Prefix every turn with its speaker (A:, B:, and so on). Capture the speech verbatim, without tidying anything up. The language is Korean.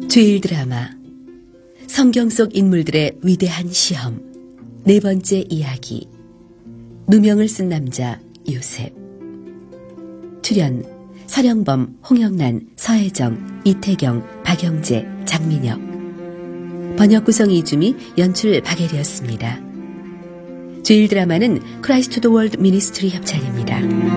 A: 주일 드라마 성경 속 인물들의 위대한 시험 네 번째 이야기 누명을 쓴 남자 요셉. 출연 설영범, 홍영란, 서혜정, 이태경, 박영재, 장민혁. 번역 구성 이주미, 연출 박예리였습니다. 주일 드라마는 크라이스트 더 월드 미니스트리 협찬입니다.